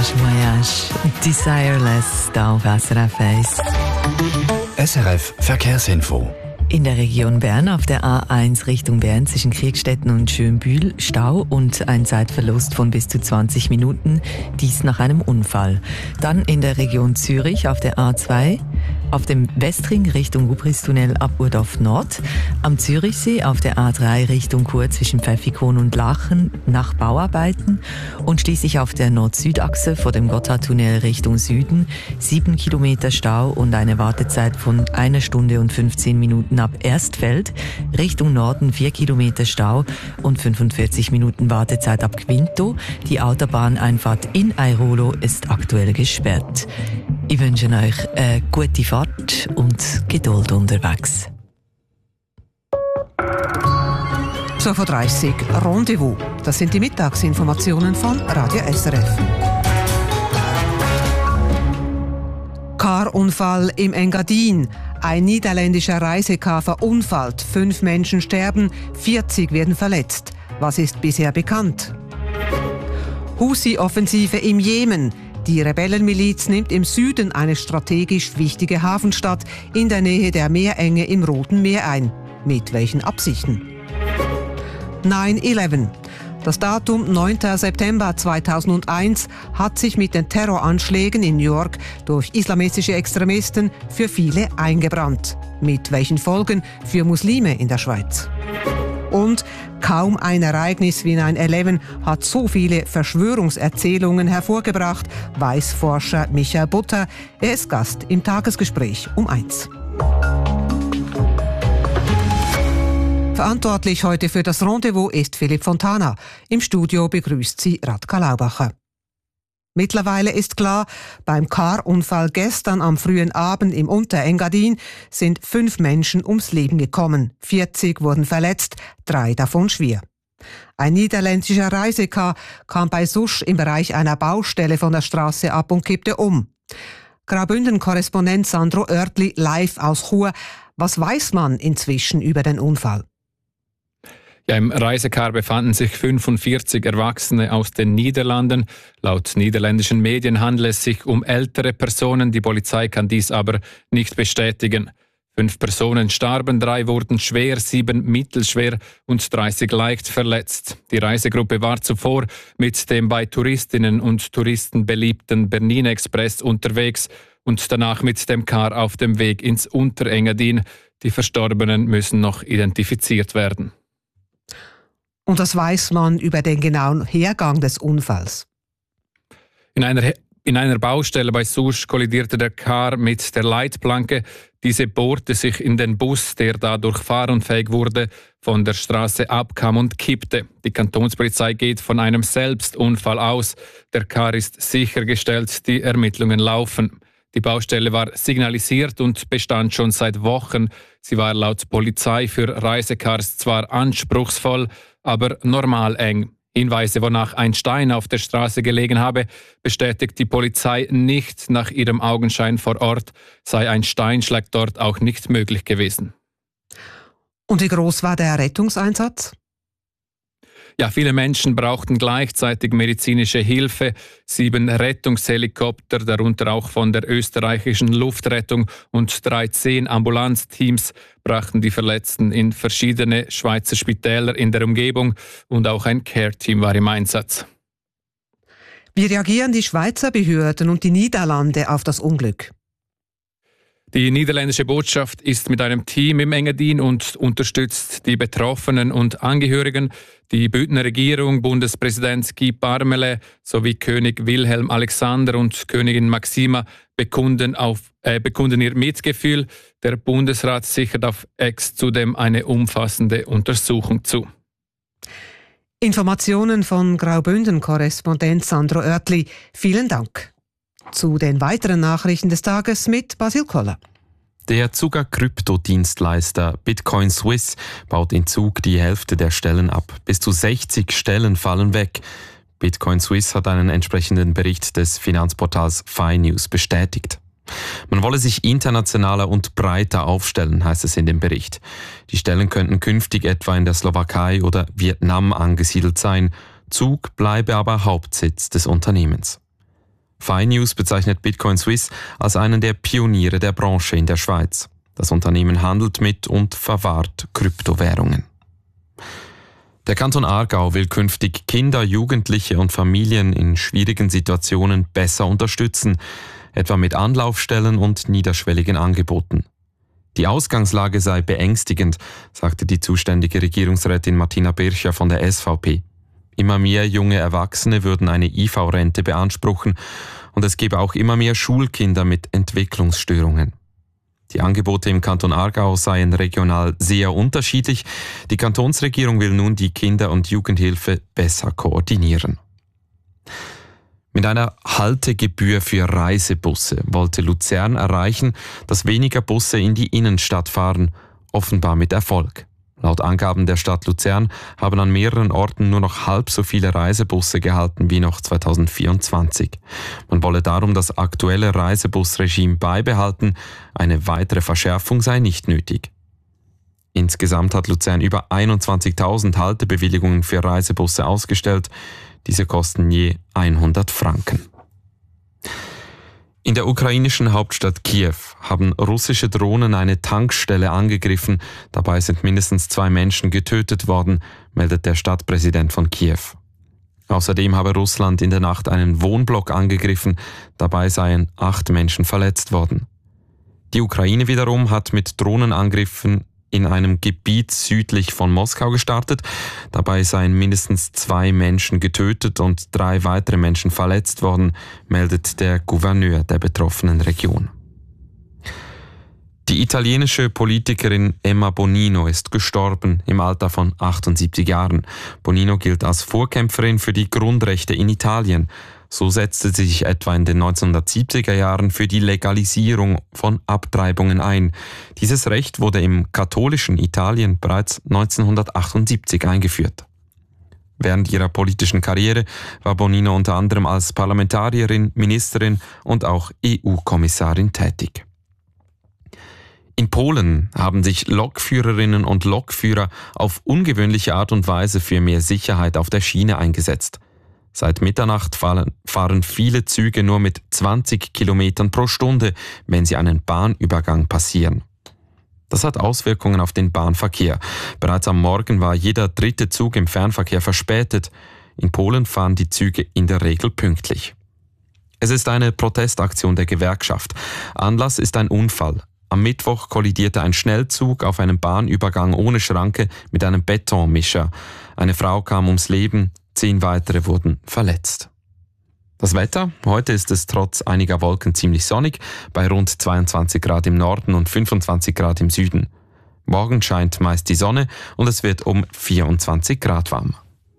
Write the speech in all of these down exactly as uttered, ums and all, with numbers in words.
Voyage, Voyage. Desireless, da auf S R F eins. S R F Verkehrsinfo. In der Region Bern auf der A eins Richtung Bern zwischen Kriegstetten und Schönbühl Stau und ein Zeitverlust von bis zu zwanzig Minuten, dies nach einem Unfall. Dann in der Region Zürich auf der A zwei, auf dem Westring Richtung Gubristunnel ab Urdorf Nord, am Zürichsee auf der A drei Richtung Chur zwischen Pfäffikon und Lachen nach Bauarbeiten und schließlich auf der Nord-Süd-Achse vor dem Gotthardtunnel Richtung Süden sieben Kilometer Stau und eine Wartezeit von einer Stunde und fünfzehn Minuten ab Erstfeld, Richtung Norden vier Kilometer Stau und fünfundvierzig Minuten Wartezeit ab Quinto. Die Autobahneinfahrt in Airolo ist aktuell gesperrt. Ich wünsche euch eine gute Fahrt und Geduld unterwegs. zwölf Uhr dreißig Rendezvous. Das sind die Mittagsinformationen von Radio S R F. Carunfall im Engadin. Ein niederländischer Reisecar verunfallt. Fünf Menschen sterben, vierzig werden verletzt. Was ist bisher bekannt? Houthi-Offensive im Jemen. Die Rebellenmiliz nimmt im Süden eine strategisch wichtige Hafenstadt in der Nähe der Meerenge im Roten Meer ein. Mit welchen Absichten? neun elf. Das Datum neunter September zweitausendeins hat sich mit den Terroranschlägen in New York durch islamistische Extremisten für viele eingebrannt. Mit welchen Folgen für Muslime in der Schweiz? Und kaum ein Ereignis wie neun elf hat so viele Verschwörungserzählungen hervorgebracht, weiß Forscher Michael Butter. Er ist Gast im Tagesgespräch um eins. Verantwortlich heute für das Rendezvous ist Philipp Fontana. Im Studio begrüßt sie Radka Laubacher. Mittlerweile ist klar, beim Carunfall gestern am frühen Abend im Unterengadin sind fünf Menschen ums Leben gekommen. vierzig wurden verletzt, drei davon schwer. Ein niederländischer Reisecar kam bei Susch im Bereich einer Baustelle von der Straße ab und kippte um. Graubünden-Korrespondent Sandro Oertli live aus Chur. Was weiß man inzwischen über den Unfall? Ja, im Reisecar befanden sich fünfundvierzig Erwachsene aus den Niederlanden. Laut niederländischen Medien handelt es sich um ältere Personen. Die Polizei kann dies aber nicht bestätigen. Fünf Personen starben, drei wurden schwer, sieben mittelschwer und dreißig leicht verletzt. Die Reisegruppe war zuvor mit dem bei Touristinnen und Touristen beliebten Bernina Express unterwegs und danach mit dem Car auf dem Weg ins Unterengadin. Die Verstorbenen müssen noch identifiziert werden. Und was weiß man über den genauen Hergang des Unfalls? In einer, in einer Baustelle bei Susch kollidierte der Car mit der Leitplanke. Diese bohrte sich in den Bus, der dadurch fahrunfähig wurde, von der Straße abkam und kippte. Die Kantonspolizei geht von einem Selbstunfall aus. Der Car ist sichergestellt, die Ermittlungen laufen. Die Baustelle war signalisiert und bestand schon seit Wochen. Sie war laut Polizei für Reisecars zwar anspruchsvoll, aber normal eng. Hinweise, wonach ein Stein auf der Straße gelegen habe, bestätigt die Polizei nicht. Nach ihrem Augenschein vor Ort sei ein Steinschlag dort auch nicht möglich gewesen. Und wie groß war der Rettungseinsatz? Ja, viele Menschen brauchten gleichzeitig medizinische Hilfe. Sieben Rettungshelikopter, darunter auch von der österreichischen Luftrettung, und dreizehn Ambulanzteams brachten die Verletzten in verschiedene Schweizer Spitäler in der Umgebung und auch ein Care-Team war im Einsatz. Wie reagieren die Schweizer Behörden und die Niederlande auf das Unglück? Die niederländische Botschaft ist mit einem Team im Engadin und unterstützt die Betroffenen und Angehörigen. Die Bündner Regierung, Bundespräsident Guy Parmelin sowie König Wilhelm Alexander und Königin Maxima bekunden, auf, äh, bekunden ihr Mitgefühl. Der Bundesrat sichert auf Ex zudem eine umfassende Untersuchung zu. Informationen von Graubünden-Korrespondent Sandro Oertli. Vielen Dank. Zu den weiteren Nachrichten des Tages mit Basil Koller. Der Zucker-Kryptodienstleister Bitcoin Swiss baut in Zug die Hälfte der Stellen ab. Bis zu sechzig Stellen fallen weg. Bitcoin Swiss hat einen entsprechenden Bericht des Finanzportals Finews bestätigt. Man wolle sich internationaler und breiter aufstellen, heißt es in dem Bericht. Die Stellen könnten künftig etwa in der Slowakei oder Vietnam angesiedelt sein. Zug bleibe aber Hauptsitz des Unternehmens. Finews bezeichnet Bitcoin Suisse als einen der Pioniere der Branche in der Schweiz. Das Unternehmen handelt mit und verwahrt Kryptowährungen. Der Kanton Aargau will künftig Kinder, Jugendliche und Familien in schwierigen Situationen besser unterstützen, etwa mit Anlaufstellen und niederschwelligen Angeboten. Die Ausgangslage sei beängstigend, sagte die zuständige Regierungsrätin Martina Bircher von der S V P. Immer mehr junge Erwachsene würden eine I V-Rente beanspruchen und es gebe auch immer mehr Schulkinder mit Entwicklungsstörungen. Die Angebote im Kanton Aargau seien regional sehr unterschiedlich. Die Kantonsregierung will nun die Kinder- und Jugendhilfe besser koordinieren. Mit einer Haltegebühr für Reisebusse wollte Luzern erreichen, dass weniger Busse in die Innenstadt fahren, offenbar mit Erfolg. Laut Angaben der Stadt Luzern haben an mehreren Orten nur noch halb so viele Reisebusse gehalten wie noch zweitausendvierundzwanzig. Man wolle darum das aktuelle Reisebusregime beibehalten, eine weitere Verschärfung sei nicht nötig. Insgesamt hat Luzern über einundzwanzigtausend Haltebewilligungen für Reisebusse ausgestellt. Diese kosten je hundert Franken. In der ukrainischen Hauptstadt Kiew haben russische Drohnen eine Tankstelle angegriffen. Dabei sind mindestens zwei Menschen getötet worden, meldet der Stadtpräsident von Kiew. Außerdem habe Russland in der Nacht einen Wohnblock angegriffen. Dabei seien acht Menschen verletzt worden. Die Ukraine wiederum hat mit Drohnenangriffen in einem Gebiet südlich von Moskau gestartet. Dabei seien mindestens zwei Menschen getötet und drei weitere Menschen verletzt worden, meldet der Gouverneur der betroffenen Region. Die italienische Politikerin Emma Bonino ist gestorben im Alter von achtundsiebzig Jahren. Bonino gilt als Vorkämpferin für die Grundrechte in Italien. So setzte sie sich etwa in den neunzehnhundertsiebziger Jahren für die Legalisierung von Abtreibungen ein. Dieses Recht wurde im katholischen Italien bereits neunzehnhundertachtundsiebzig eingeführt. Während ihrer politischen Karriere war Bonino unter anderem als Parlamentarierin, Ministerin und auch E U-Kommissarin tätig. In Polen haben sich Lokführerinnen und Lokführer auf ungewöhnliche Art und Weise für mehr Sicherheit auf der Schiene eingesetzt. Seit Mitternacht fahren viele Züge nur mit zwanzig Kilometern pro Stunde, wenn sie einen Bahnübergang passieren. Das hat Auswirkungen auf den Bahnverkehr. Bereits am Morgen war jeder dritte Zug im Fernverkehr verspätet. In Polen fahren die Züge in der Regel pünktlich. Es ist eine Protestaktion der Gewerkschaft. Anlass ist ein Unfall. Am Mittwoch kollidierte ein Schnellzug auf einem Bahnübergang ohne Schranke mit einem Betonmischer. Eine Frau kam ums Leben, zehn weitere wurden verletzt. Das Wetter? Heute ist es trotz einiger Wolken ziemlich sonnig, bei rund zweiundzwanzig Grad im Norden und fünfundzwanzig Grad im Süden. Morgen scheint meist die Sonne und es wird um vierundzwanzig Grad warm.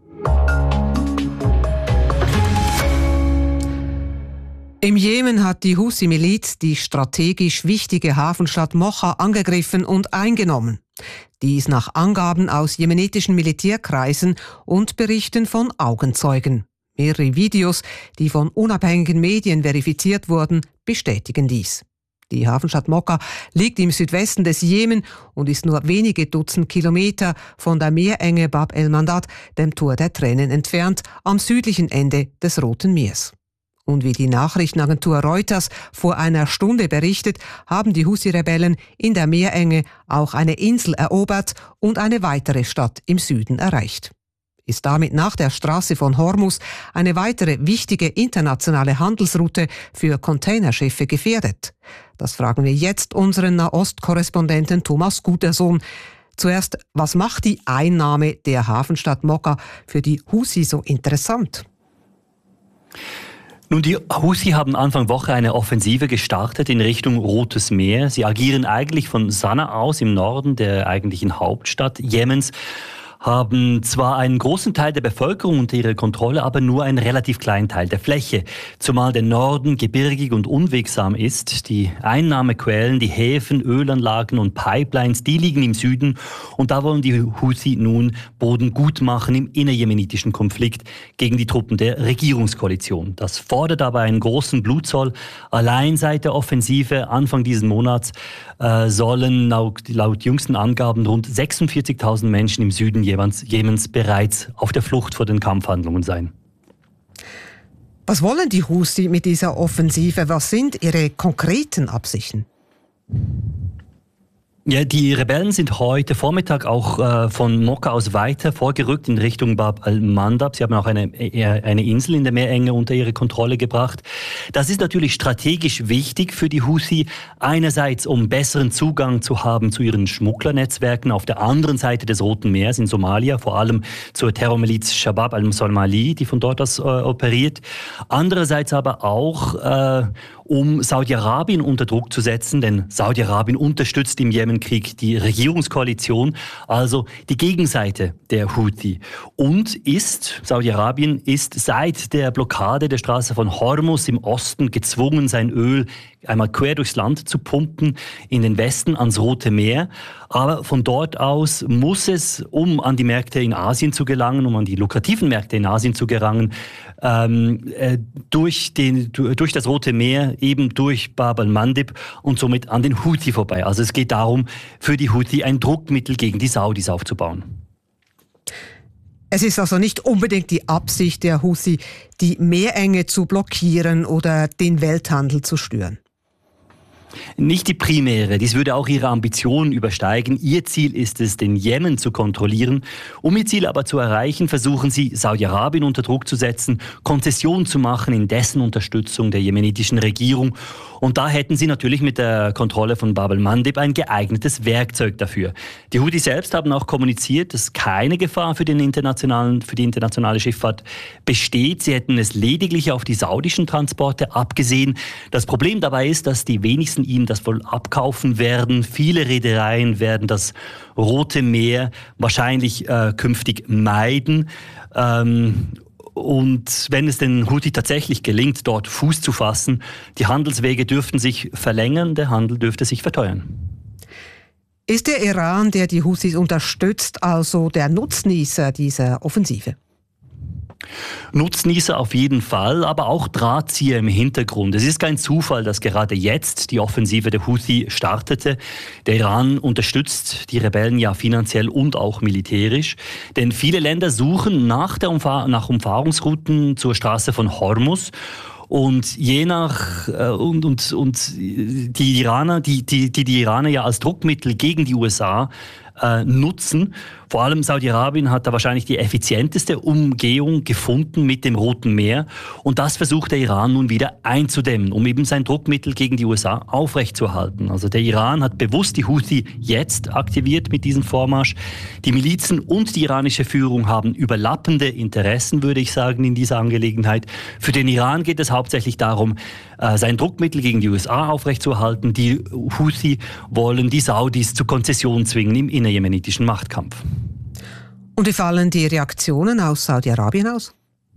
Im Jemen hat die Husi-Miliz die strategisch wichtige Hafenstadt Mocha angegriffen und eingenommen. Dies nach Angaben aus jemenitischen Militärkreisen und Berichten von Augenzeugen. Mehrere Videos, die von unabhängigen Medien verifiziert wurden, bestätigen dies. Die Hafenstadt Mocha liegt im Südwesten des Jemen und ist nur wenige Dutzend Kilometer von der Meerenge Bab el-Mandab, dem Tor der Tränen, entfernt, am südlichen Ende des Roten Meers. Und wie die Nachrichtenagentur Reuters vor einer Stunde berichtet, haben die Husi-Rebellen in der Meerenge auch eine Insel erobert und eine weitere Stadt im Süden erreicht. Ist damit nach der Straße von Hormuz eine weitere wichtige internationale Handelsroute für Containerschiffe gefährdet? Das fragen wir jetzt unseren Nahost-Korrespondenten Thomas Gutersohn. Zuerst, was macht die Einnahme der Hafenstadt Mocha für die Husi so interessant? Nun, die Husi haben Anfang Woche eine Offensive gestartet in Richtung Rotes Meer. Sie agieren eigentlich von Sanaa aus im Norden der eigentlichen Hauptstadt Jemens, haben zwar einen großen Teil der Bevölkerung unter ihrer Kontrolle, aber nur einen relativ kleinen Teil der Fläche. Zumal der Norden gebirgig und unwegsam ist. Die Einnahmequellen, die Häfen, Ölanlagen und Pipelines, die liegen im Süden. Und da wollen die Husi nun Boden gut machen im innerjemenitischen Konflikt gegen die Truppen der Regierungskoalition. Das fordert aber einen großen Blutzoll. Allein seit der Offensive Anfang dieses Monats äh, sollen laut, laut jüngsten Angaben rund sechsundvierzigtausend Menschen im Süden Jemens bereits auf der Flucht vor den Kampfhandlungen sein. Was wollen die Houthi mit dieser Offensive? Was sind ihre konkreten Absichten? Ja, die Rebellen sind heute Vormittag auch äh, von Mokka aus weiter vorgerückt in Richtung Bab al-Mandab. Sie haben auch eine, eine Insel in der Meerenge unter ihre Kontrolle gebracht. Das ist natürlich strategisch wichtig für die Houthi. Einerseits, um besseren Zugang zu haben zu ihren Schmugglernetzwerken. Auf der anderen Seite des Roten Meeres in Somalia, vor allem zur Terrormiliz Shabab al-Somali, die von dort aus äh, operiert. Andererseits aber auch, äh, um Saudi-Arabien unter Druck zu setzen, denn Saudi-Arabien unterstützt im Jemenkrieg die Regierungskoalition, also die Gegenseite der Houthi. Und ist, Saudi-Arabien ist seit der Blockade der Straße von Hormuz im Osten gezwungen, sein Öl einmal quer durchs Land zu pumpen, in den Westen ans Rote Meer. Aber von dort aus muss es, um an die Märkte in Asien zu gelangen, um an die lukrativen Märkte in Asien zu gelangen, ähm, äh, durch, den, durch das Rote Meer, eben durch Bab al-Mandab und somit an den Houthi vorbei. Also es geht darum, für die Houthi ein Druckmittel gegen die Saudis aufzubauen. Es ist also nicht unbedingt die Absicht der Houthi, die Meerenge zu blockieren oder den Welthandel zu stören. Nicht die primäre, dies würde auch ihre Ambitionen übersteigen. Ihr Ziel ist es, den Jemen zu kontrollieren. Um ihr Ziel aber zu erreichen, versuchen sie, Saudi-Arabien unter Druck zu setzen, Konzessionen zu machen in dessen Unterstützung der jemenitischen Regierung. Und da hätten sie natürlich mit der Kontrolle von Bab al-Mandab ein geeignetes Werkzeug dafür. Die Houthi selbst haben auch kommuniziert, dass keine Gefahr für, den internationalen, für die internationale Schifffahrt besteht. Sie hätten es lediglich auf die saudischen Transporte abgesehen. Das Problem dabei ist, dass die wenigsten ihnen das wohl abkaufen werden. Viele Reedereien werden das Rote Meer wahrscheinlich äh, künftig meiden. Ähm, Und wenn es den Houthi tatsächlich gelingt, dort Fuß zu fassen, die Handelswege dürften sich verlängern, der Handel dürfte sich verteuern. Ist der Iran, der die Houthis unterstützt, also der Nutznießer dieser Offensive? Nutznießer auf jeden Fall, aber auch Drahtzieher im Hintergrund. Es ist kein Zufall, dass gerade jetzt die Offensive der Houthi startete. Der Iran unterstützt die Rebellen ja finanziell und auch militärisch. Denn viele Länder suchen nach, der Umfahr- nach Umfahrungsrouten zur Straße von Hormuz. Und je nach äh, und, und, und die Iraner, die, die, die die Iraner ja als Druckmittel gegen die U S A äh, nutzen. Vor allem Saudi-Arabien hat da wahrscheinlich die effizienteste Umgehung gefunden mit dem Roten Meer. Und das versucht der Iran nun wieder einzudämmen, um eben sein Druckmittel gegen die U S A aufrechtzuerhalten. Also der Iran hat bewusst die Houthi jetzt aktiviert mit diesem Vormarsch. Die Milizen und die iranische Führung haben überlappende Interessen, würde ich sagen, in dieser Angelegenheit. Für den Iran geht es hauptsächlich darum, sein Druckmittel gegen die U S A aufrechtzuerhalten. Die Houthi wollen die Saudis zu Konzessionen zwingen im innerjemenitischen Machtkampf. Und wie fallen die Reaktionen aus Saudi-Arabien aus?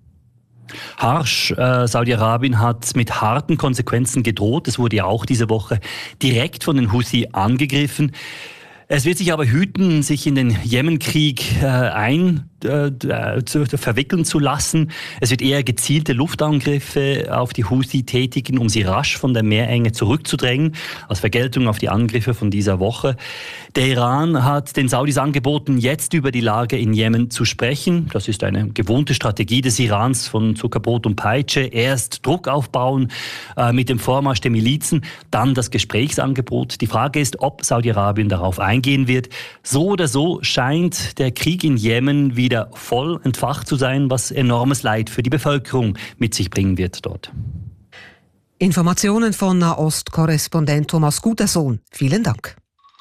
Harsch. Äh, Saudi-Arabien hat mit harten Konsequenzen gedroht. Es wurde ja auch diese Woche direkt von den Houthi angegriffen. Es wird sich aber hüten, sich in den Jemenkrieg äh, ein äh, zu, verwickeln zu lassen. Es wird eher gezielte Luftangriffe auf die Houthi tätigen, um sie rasch von der Meerenge zurückzudrängen, als Vergeltung auf die Angriffe von dieser Woche. Der Iran hat den Saudis angeboten, jetzt über die Lage in Jemen zu sprechen. Das ist eine gewohnte Strategie des Irans von Zuckerbrot und Peitsche. Erst Druck aufbauen äh, mit dem Vormarsch der Milizen, dann das Gesprächsangebot. Die Frage ist, ob Saudi-Arabien darauf eingehen wird. So oder so scheint der Krieg in Jemen wieder voll entfacht zu sein, was enormes Leid für die Bevölkerung mit sich bringen wird dort. Informationen von Nahost-Korrespondent Thomas Gutersohn. Vielen Dank.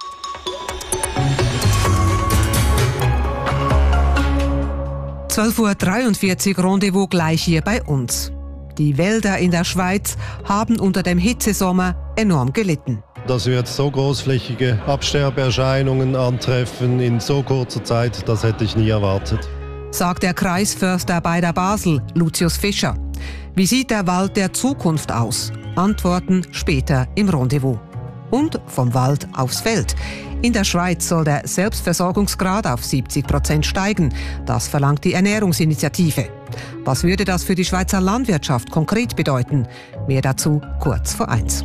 zwölf Uhr dreiundvierzig, Rendezvous gleich hier bei uns. Die Wälder in der Schweiz haben unter dem Hitzesommer enorm gelitten. Dass wir jetzt so großflächige Absterbeerscheinungen antreffen in so kurzer Zeit, das hätte ich nie erwartet. Sagt der Kreisförster bei der Basel, Lucius Fischer. Wie sieht der Wald der Zukunft aus? Antworten später im Rendezvous. Und vom Wald aufs Feld. In der Schweiz soll der Selbstversorgungsgrad auf siebzig Prozent steigen. Das verlangt die Ernährungsinitiative. Was würde das für die Schweizer Landwirtschaft konkret bedeuten? Mehr dazu kurz vor eins.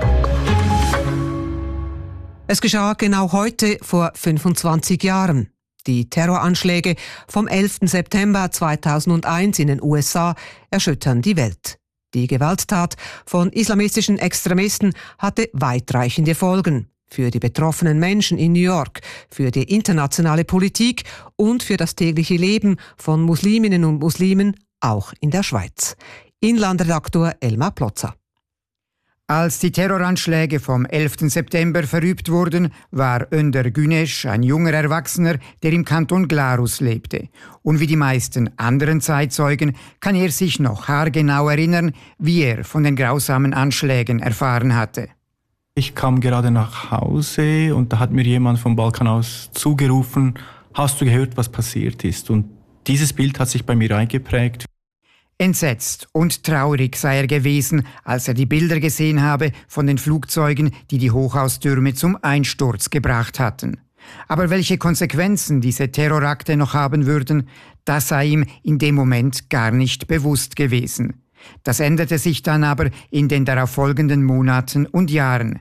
Es geschah genau heute vor fünfundzwanzig Jahren. Die Terroranschläge vom elften September zweitausendeins in den U S A erschüttern die Welt. Die Gewalttat von islamistischen Extremisten hatte weitreichende Folgen für die betroffenen Menschen in New York, für die internationale Politik und für das tägliche Leben von Musliminnen und Muslimen, auch in der Schweiz. Inlandredaktor Elmar Plotzer. Als die Terroranschläge vom elften September verübt wurden, war Önder Güneş ein junger Erwachsener, der im Kanton Glarus lebte. Und wie die meisten anderen Zeitzeugen kann er sich noch haargenau erinnern, wie er von den grausamen Anschlägen erfahren hatte. Ich kam gerade nach Hause und da hat mir jemand vom Balkan aus zugerufen, hast du gehört, was passiert ist? Und dieses Bild hat sich bei mir eingeprägt. Entsetzt und traurig sei er gewesen, als er die Bilder gesehen habe von den Flugzeugen, die die Hochhaustürme zum Einsturz gebracht hatten. Aber welche Konsequenzen diese Terrorakte noch haben würden, das sei ihm in dem Moment gar nicht bewusst gewesen. Das änderte sich dann aber in den darauffolgenden Monaten und Jahren.